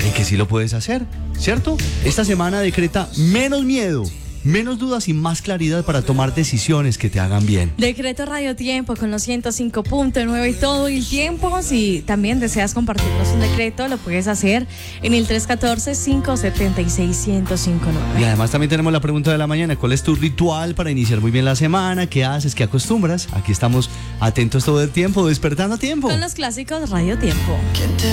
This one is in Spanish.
en que sí lo puedes hacer, ¿cierto? Esta semana decreta menos miedo, menos dudas y más claridad para tomar decisiones que te hagan bien. Decreto Radio Tiempo con los 105.9 y todo el tiempo. Si también deseas compartirnos un decreto, lo puedes hacer en el 314-576-1059. Y además también tenemos la pregunta de la mañana. ¿Cuál es tu ritual para iniciar muy bien la semana? ¿Qué haces? ¿Qué acostumbras? Aquí estamos atentos todo el tiempo, despertando a tiempo. Con los clásicos Radio Tiempo.